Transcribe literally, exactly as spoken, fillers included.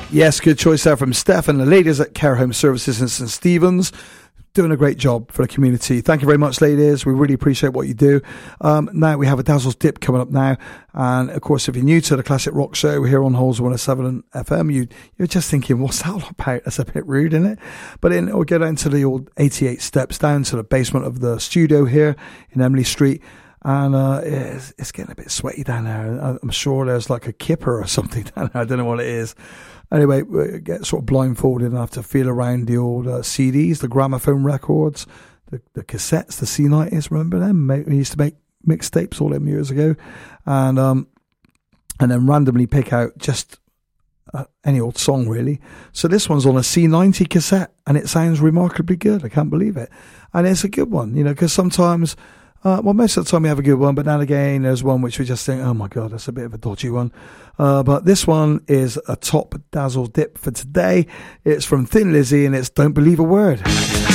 Yes, good choice there from Steph and the ladies at Care Home Services in St Stephen's. Doing a great job for the community. Thank you very much, ladies. We really appreciate what you do. Um, now we have a Dazzles Dip coming up now. And of course, if you're new to the Classic Rock Show here on Halls one oh seven F M, you, you're just thinking, what's that all about? That's a bit rude, isn't it? But then we'll go down to the old eighty-eight steps down to the basement of the studio here in Emily Street. And uh, it's, it's getting a bit sweaty down there. I'm sure there's like a kipper or something down there. I don't know what it is. Anyway, we get sort of blindfolded and have to feel around the old uh, C Ds, the gramophone records, the, the cassettes, the C nineties. Remember them? We used to make mixtapes all them years ago, and um, and then randomly pick out just uh, any old song really. So this one's on a C ninety cassette, and it sounds remarkably good. I can't believe it, and it's a good one, you know, because sometimes. Uh, well, most of the time we have a good one, but now and again there's one which we just think, oh my God, that's a bit of a dodgy one. Uh, but this one is a top Dazzle Dip for today. It's from Thin Lizzy and it's Don't Believe a Word.